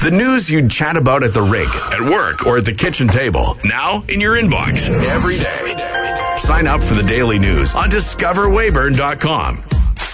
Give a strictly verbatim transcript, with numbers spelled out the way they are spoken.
The news you'd chat about at the rink, at work, or at the kitchen table. Now in your inbox every day. Sign up for the daily news on discover weyburn dot com.